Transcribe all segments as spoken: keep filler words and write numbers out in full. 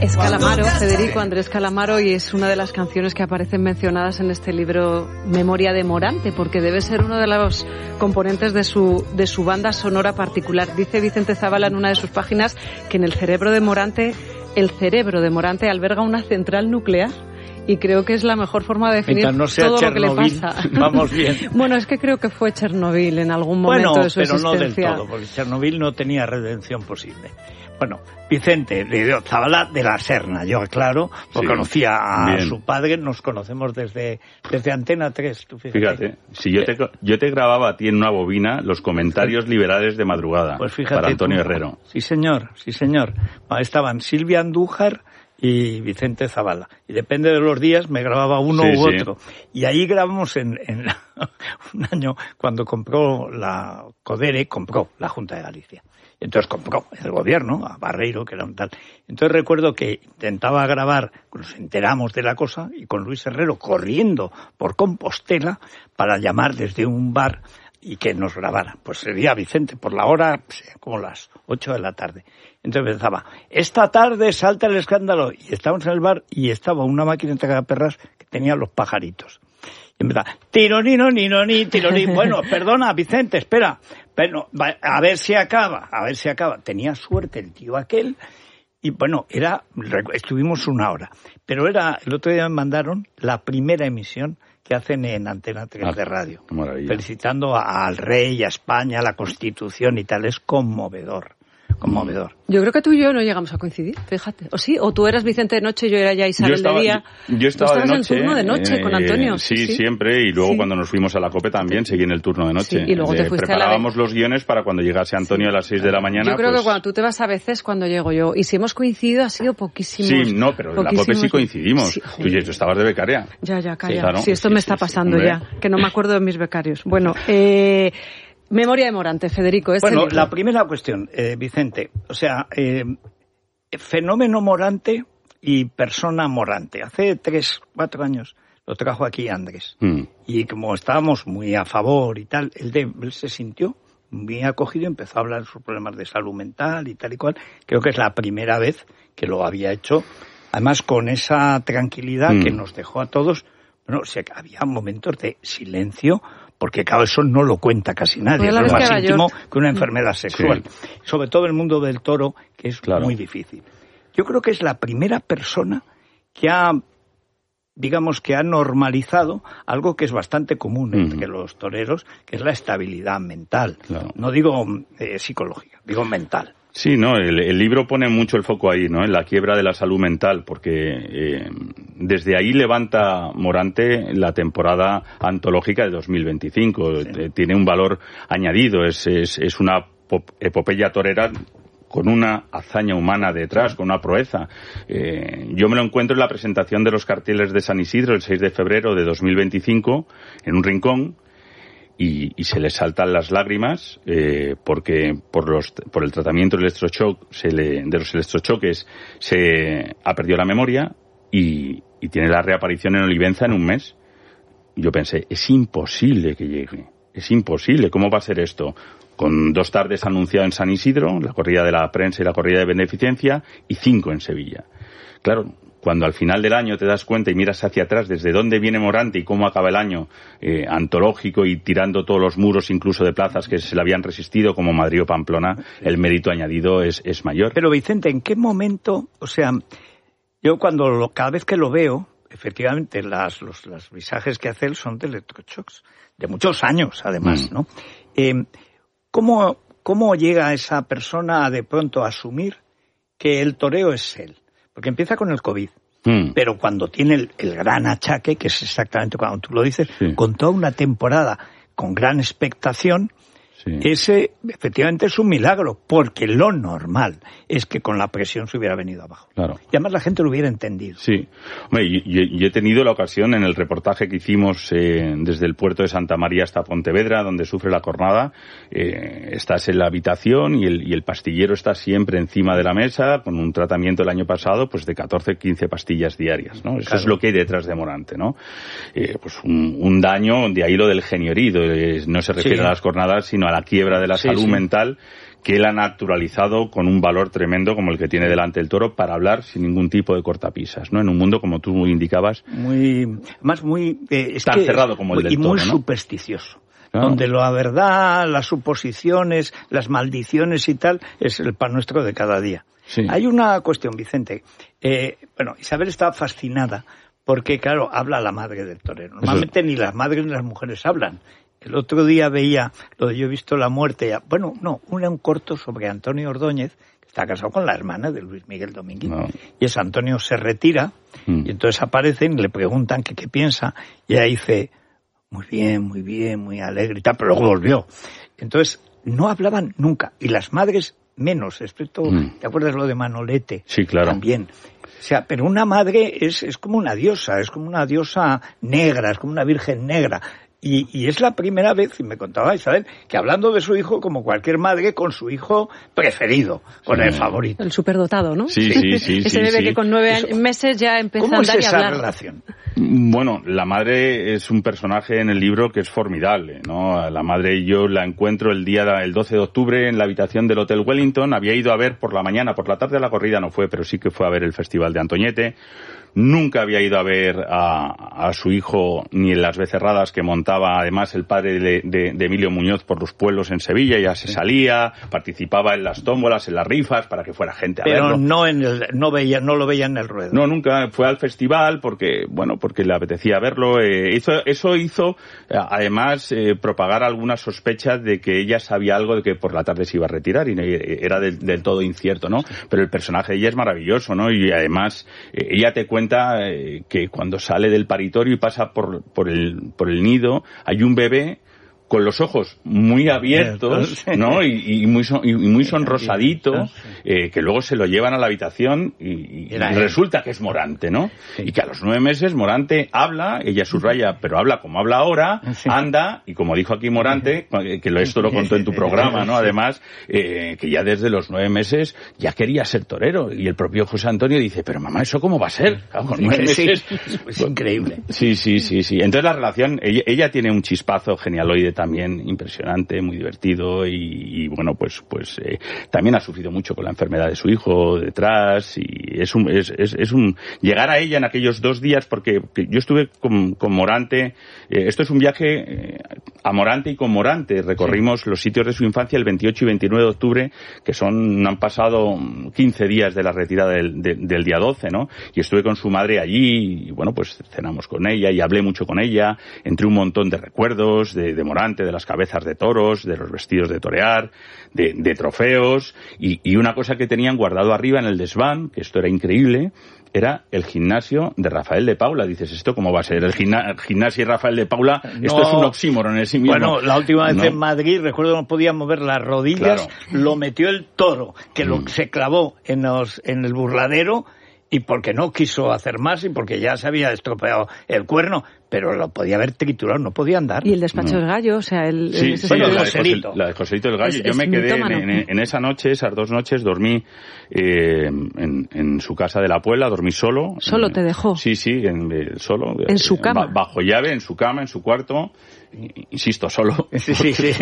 Es Calamaro, Federico Andrés Calamaro, y es una de las canciones que aparecen mencionadas en este libro Memoria de Morante, porque debe ser uno de los componentes de su, de su banda sonora particular. Dice Vicente Zavala en una de sus páginas que en el cerebro de Morante, el cerebro de Morante alberga una central nuclear. Y creo que es la mejor forma de definir no sea todo Chernobyl, lo que le pasa. Vamos bien. Bueno, es que creo que fue Chernobyl en algún momento bueno, de su pero existencia. No del todo, porque Chernobyl no tenía redención posible. Bueno, Vicente Zavala de la Serna, yo aclaro, porque sí, conocía a bien. Su padre, nos conocemos desde, desde Antena tres. Tú fíjate, fíjate si yo te, yo te grababa a ti en una bobina los comentarios liberales de madrugada, pues fíjate, para Antonio tú, Herrero. Sí, señor, sí, señor. Estaban Silvia Andújar y Vicente Zavala. Y depende de los días me grababa uno sí, u otro. Sí. Y ahí grabamos en, en la, un año cuando compró la Codere, compró la Junta de Galicia. Entonces compró el gobierno a Barreiro, que era un tal. Entonces recuerdo que intentaba grabar, nos enteramos de la cosa, y con Luis Herrero corriendo por Compostela para llamar desde un bar y que nos grabara. Pues sería Vicente, por la hora, como las ocho de la tarde. Entonces empezaba, esta tarde salta el escándalo, y estábamos en el bar y estaba una máquina de perras que tenía los pajaritos. Y empezaba, tironino, ninoní, tironí. Bueno, perdona, Vicente, espera. Pero, a ver si acaba, a ver si acaba. Tenía suerte el tío aquel, y bueno, era, estuvimos una hora. Pero era, el otro día me mandaron la primera emisión que hacen en Antena tres ah, de radio. Felicitando al rey, a España, a la Constitución y tal. Es conmovedor. Conmovedor. Yo creo que tú y yo no llegamos a coincidir, fíjate. ¿O sí? ¿O tú eras Vicente de noche y yo era ya Isabel estaba, de día? Yo estaba ¿Tú estabas de noche, en el turno de noche eh, con Antonio? Sí, sí, sí, siempre. Y luego sí. Cuando nos fuimos a la COPE también seguí en el turno de noche. Sí, y luego te fuiste Preparábamos a la... los guiones para cuando llegase Antonio sí. a las seis de la mañana. Yo creo pues... que cuando tú te vas a veces cuando llego yo. Y si hemos coincidido ha sido poquísimos. Sí, no, pero en la COPE sí coincidimos. Sí, tú y yo estabas de becaria. Ya, ya, calla. Sí, claro. sí esto sí, me sí, está sí, pasando sí, ya. Que no me acuerdo de mis becarios. Bueno, eh... Memoria de Morante, Federico. Este bueno, libro. La primera cuestión, eh, Vicente, o sea, eh, fenómeno Morante y persona Morante. Hace tres, cuatro años lo trajo aquí Andrés. Mm. Y como estábamos muy a favor y tal, él, de, él se sintió muy acogido y empezó a hablar de sus problemas de salud mental y tal y cual. Creo que es la primera vez que lo había hecho, además con esa tranquilidad mm. que nos dejó a todos. Bueno, o sea, que había momentos de silencio, porque claro, eso no lo cuenta casi nadie, es más íntimo que una enfermedad sexual. Sí. Sobre todo el mundo del toro, que es claro. muy difícil. Yo creo que es la primera persona que ha, digamos, que ha normalizado algo que es bastante común mm. entre los toreros, que es la estabilidad mental. Claro. No digo eh, psicológica, digo mental. Sí, no, el, el libro pone mucho el foco ahí, ¿no? En la quiebra de la salud mental, porque eh, desde ahí levanta Morante la temporada antológica de dos mil veinticinco. Sí. Eh, tiene un valor añadido, es, es, es una epopeya torera con una hazaña humana detrás, con una proeza. Eh, yo me lo encuentro en la presentación de los carteles de San Isidro el seis de febrero de dos mil veinticinco, en un rincón, Y, y se le saltan las lágrimas eh, porque por los por el tratamiento del electroshock se le, de los electrochoques se ha perdido la memoria y, y tiene la reaparición en Olivenza en un mes. Yo pensé, es imposible que llegue, es imposible, ¿cómo va a ser esto? Con dos tardes anunciado en San Isidro, la corrida de la prensa y la corrida de beneficencia, y cinco en Sevilla. Claro, cuando al final del año te das cuenta y miras hacia atrás desde dónde viene Morante y cómo acaba el año eh, antológico y tirando todos los muros incluso de plazas que se le habían resistido como Madrid o Pamplona, el mérito añadido es, es mayor. Pero Vicente, ¿en qué momento? O sea, yo cuando lo, cada vez que lo veo, efectivamente las, los, los visajes que hace él son de electroshocks, de muchos años además, mm. ¿no? Eh, ¿cómo, ¿Cómo llega esa persona a de pronto a asumir que el toreo es él? Porque empieza con el COVID, mm. pero cuando tiene el, el gran achaque, que es exactamente cuando tú lo dices, sí. con toda una temporada con gran expectación, sí. ese efectivamente es un milagro, porque lo normal es que con la presión se hubiera venido abajo. Claro. Y además la gente lo hubiera entendido. Sí. Hombre, yo, yo he tenido la ocasión en el reportaje que hicimos eh, desde el puerto de Santa María hasta Pontevedra, donde sufre la cornada, eh, estás en la habitación y el, y el pastillero está siempre encima de la mesa con un tratamiento el año pasado pues de catorce, quince pastillas diarias, ¿no? Eso claro. es lo que hay detrás de Morante, ¿no? Eh, pues un, un daño, de ahí lo del genio herido, eh, no se refiere sí. a las cornadas, sino a la quiebra de la sí, salud sí. mental, que él ha naturalizado con un valor tremendo como el que tiene delante el toro para hablar sin ningún tipo de cortapisas, ¿no? En un mundo, como tú indicabas, muy más muy eh, es tan que, cerrado como el del y toro, muy ¿no? supersticioso. Claro. Donde la verdad, las suposiciones, las maldiciones y tal, es el pan nuestro de cada día. Sí. Hay una cuestión, Vicente. Eh, bueno, Isabel está fascinada porque, claro, habla la madre del torero. Normalmente Eso... ni las madres ni las mujeres hablan. El otro día veía lo de Yo he visto la muerte. Bueno, no, un, un corto sobre Antonio Ordóñez, que está casado con la hermana de Luis Miguel Domínguez. No. Y es Antonio se retira mm. y entonces aparecen y le preguntan que qué piensa y ella dice... Muy bien, muy bien, muy alegre y tal, pero luego volvió. Entonces, no hablaban nunca. Y las madres menos, excepto, mm. ¿te acuerdas lo de Manolete? Sí, claro. También. O sea, pero una madre es, es como una diosa, es como una diosa negra, es como una virgen negra. Y, y es la primera vez, y me contaba Isabel, que hablando de su hijo, como cualquier madre, con su hijo preferido, con sí. el favorito. El superdotado, ¿no? Sí, sí, sí. Ese sí, bebé sí. que con nueve Eso, meses ya empezó a andar y a hablar. ¿Cómo es esa relación? Bueno, la madre es un personaje en el libro que es formidable, ¿no? La madre yo la encuentro el día, el doce de octubre en la habitación del Hotel Wellington. Había ido a ver por la mañana, por la tarde a la corrida no fue, pero sí que fue a ver el Festival de Antoñete. Nunca había ido a ver a, a su hijo ni en las becerradas que montaba además el padre de, de, de Emilio Muñoz por los pueblos en Sevilla. Ya se salía, participaba en las tómbolas, en las rifas, para que fuera gente a Pero verlo. Pero no en el, no veía, no lo veía en el ruedo. No, nunca fue al festival porque, bueno, porque le apetecía verlo. Eh, hizo, eso hizo, eh, además, eh, propagar algunas sospechas de que ella sabía algo de que por la tarde se iba a retirar y era del, del todo incierto, ¿no? Pero el personaje de ella es maravilloso, ¿no? Y además, eh, ella te cuenta que cuando sale del paritorio y pasa por, por, el, por el nido, hay un bebé con los ojos muy abiertos, ¿no? Y, y, muy, son, y muy sonrosadito, eh, que luego se lo llevan a la habitación y, y resulta que es Morante, ¿no? Sí. Y que a los nueve meses Morante habla, ella subraya, pero habla como habla ahora, sí. anda, y como dijo aquí Morante, que esto lo contó en tu programa, ¿no? Además, eh, que ya desde los nueve meses ya quería ser torero. Y el propio José Antonio dice, pero mamá, ¿eso cómo va a ser? Claro, con nueve meses. Sí, es increíble. Sí, sí, sí, sí. Entonces la relación, ella, ella tiene un chispazo genealoide también impresionante, muy divertido y, y bueno, pues pues eh, también ha sufrido mucho con la enfermedad de su hijo detrás y es un es, es, es un llegar a ella en aquellos dos días porque yo estuve con, con Morante, eh, esto es un viaje eh, a Morante y con Morante, recorrimos sí. los sitios de su infancia el veintiocho y veintinueve de octubre, que son, han pasado quince días de la retirada del, de, del día doce, ¿no? Y estuve con su madre allí y bueno, pues cenamos con ella y hablé mucho con ella, entre un montón de recuerdos de, de Morante, de las cabezas de toros, de los vestidos de torear, de, de trofeos, y, y una cosa que tenían guardado arriba en el desván, que esto era increíble, era el gimnasio de Rafael de Paula. Dices, ¿esto cómo va a ser? El, gimna- el gimnasio de Rafael de Paula, no, esto es un oxímoron en sí mismo. Bueno, la última vez ¿no? en Madrid, recuerdo no podía mover las rodillas, claro. lo metió el toro, que mm. lo, se clavó en, los, en el burladero, y porque no quiso hacer más y porque ya se había estropeado el cuerno, pero lo podía haber triturado, no podía andar. Y el despacho no. del gallo, o sea, el... Sí, el sí, la de, José, la de Joselito del Gallo. Es, Yo es me quedé en, mitómano. en, en esa noche, esas dos noches, dormí eh, en, en su casa de la Puebla, dormí solo. ¿Solo en, te dejó? Sí, sí, en, solo. ¿En su cama? Bajo llave, en su cama, en su cuarto. Insisto, solo. Sí, sí, sí.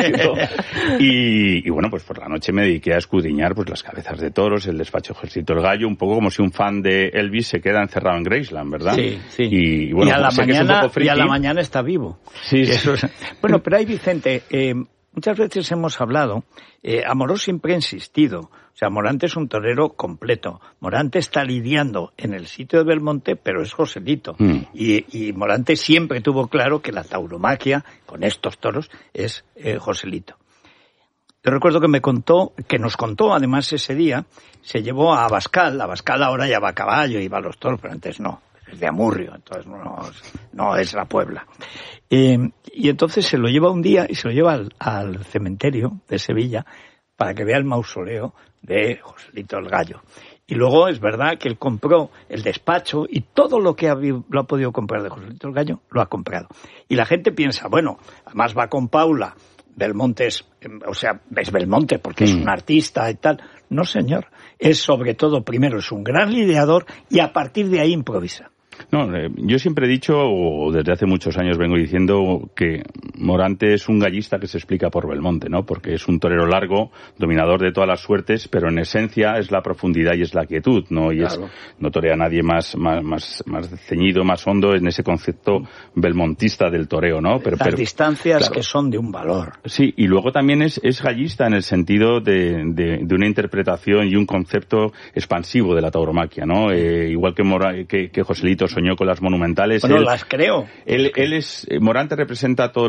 y, y bueno, pues por la noche me dediqué a escudriñar pues las cabezas de toros, el despacho de Joselito del Gallo, un poco como si un fan de Elvis se queda encerrado en Graceland, ¿verdad? Sí, sí. Y, y bueno, y a la sé mañana, que es un poco friki. Y a la mañana está vivo. Sí, sí. Eso es... Bueno, pero ahí, Vicente, eh, muchas veces hemos hablado, eh, Amorós siempre ha insistido, o sea, Morante es un torero completo. Morante está lidiando en el sitio de Belmonte, pero es Joselito. Mm. Y, y Morante siempre tuvo claro que la tauromaquia con estos toros es eh, Joselito. Yo recuerdo que me contó, que nos contó además ese día, se llevó a Abascal, Abascal ahora ya va a caballo y va a los toros, pero antes no, es de Amurrio, entonces no, no es la Puebla. Eh, y entonces se lo lleva un día y se lo lleva al, al cementerio de Sevilla para que vea el mausoleo de Joselito el Gallo. Y luego es verdad que él compró el despacho y todo lo que ha, lo ha podido comprar de Joselito el Gallo lo ha comprado. Y la gente piensa, bueno, además va con Paula, Belmonte es, o sea, es Belmonte porque mm. es un artista y tal. No, señor. Es sobre todo, primero, es un gran lidiador y a partir de ahí improvisa. No, eh, yo siempre he dicho, o desde hace muchos años vengo diciendo, que Morante es un gallista que se explica por Belmonte, ¿no? Porque es un torero largo, dominador de todas las suertes, pero en esencia es la profundidad y es la quietud, ¿no? Y claro. es, no torea a nadie más, más, más, más ceñido, más hondo en ese concepto belmontista del toreo, ¿no? Pero, Las pero, distancias claro. que son de un valor. Sí, y luego también es, es gallista en el sentido de, de, de una interpretación y un concepto expansivo de la tauromaquia, ¿no? Eh, igual que, Mora, que, que Joselito soñó con las monumentales. Bueno, él, las creo. Él, él es, Morante representa todo